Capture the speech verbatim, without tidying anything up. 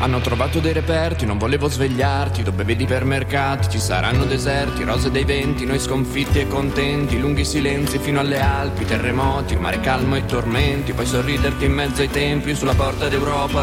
Hanno trovato dei reperti, non volevo svegliarti. Dove vedi per mercati, ci saranno deserti, rose dei venti, noi sconfitti e contenti, lunghi silenzi fino alle Alpi, terremoti, mare calmo e tormenti, poi sorriderti in mezzo ai templi, sulla porta d'Europa